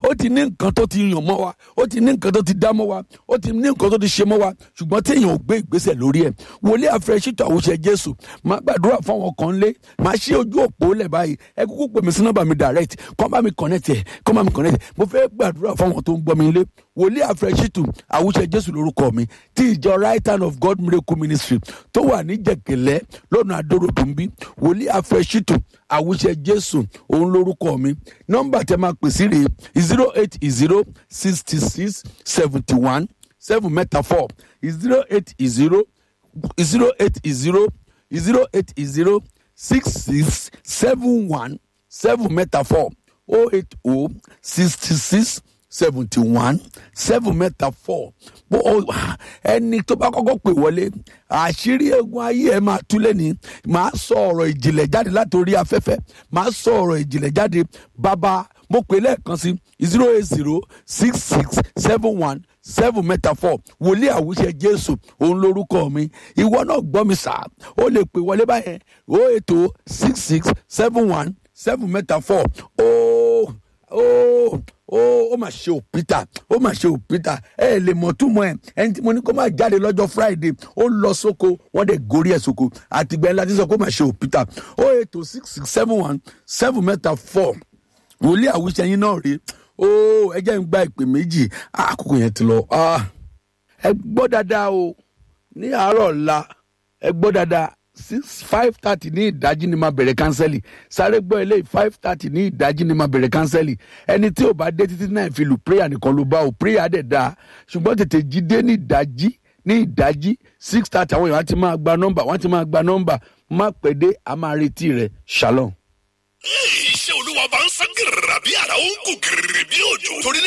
ó ti ní nǹkan tó ti yàn mọ́ wa, ó ti ní nǹkan tó ti dá mọ́ wa, ó ti ní nǹkan tó ti ṣe mọ́ wa, ṣùgbọ́n téèyàn ò gbé ìgbésẹ̀ lórí ẹ̀. Wòlíì Afrẹ́ṣítọ̀ Àwùṣe Jésù máa gbàdúrà fáwọn kan lé, máa ṣí ojú òpó lẹ̀ báyìí, ẹ kúkú pè mí sí nọ́mbà mi direct, kọ́ bá mi connect ẹ̀, mo fẹ́ gbàdúrà fáwọn tó ń gbọ́ mi lé. Wòlíì Afrẹ́ṣítọ̀ Àwùṣe Jésù lórúkọ mi, tí ìjọ Right Hand of God Miracle Ministry tó wà ní Jẹ̀gẹ̀lẹ́ lọ́nà Adórodùnbí. Wòlíì Afrẹ́ṣítọ̀ Àwùṣe Jésù òun lórúkọ mi. Nọ́mbà tẹ́ máa pè sí rèé 0806671 7 0806671 ẹni tó bá kọ́kọ́ pè wọlé àṣírí egun ayé ẹ máa tú lẹ́ni. Màá sọ ọ̀rọ̀ ìjìnlẹ̀ jáde látòrí afẹ́fẹ́, màá sọ ọ̀rọ̀ ìjìnlẹ̀ jáde. Bàbá mo pè lẹ́ẹ̀kan sí 0806671 7 Wòlíì Àwùṣe Jésù òun lórúkọ mi. Ìwọ náà gbọ́ mi sà, ó lè pè wọlé báyẹn 0806671 7 ó mà ṣe ò Peter, ó mà ṣe ò Peter. Ẹ lè mọ̀ túmọ̀ ẹ̀. Ẹni tí mo ní kó máa jáde lọ́jọ́ Friday ó lọ sóko, wọ́n dẹ̀ gorí ẹ̀ sóko. Àtìgbẹ́ ńlá ti sọ kó mà ṣe ò Peter. 0806671 7 Wòlíì Àwùṣe yín náà rèé. Ẹ jẹ́ ń gba ìpè méjì, àkókò yẹn ti lọ. Ẹ gbọ́ dáadáa o, ní àárọ̀ ọ̀la ẹ gbọ́ dáadáa 5:30 ní ìdájí ni máa bẹ̀rẹ̀ kánsẹ́lì. Sáré gbọ́ ilé 5:30 ní ìdájí ni máa bẹ̀rẹ̀ kánsẹ́lì. Ẹni tí ò bá dé títí náà fi lù prayer nìkan ló bá o, prayer dẹ̀ dáa, ṣùgbọ́n tètè jí dé ní ìdájí 6:30 àwọn èèyàn á ti máa gba nọ́mbà, má pẹ́ dé, a máa retí rẹ̀. Shalom. Iṣẹ́ Olúwa bá ń sán gírìrì bí àrà ó ń kú gírìrì bí òjò. Torí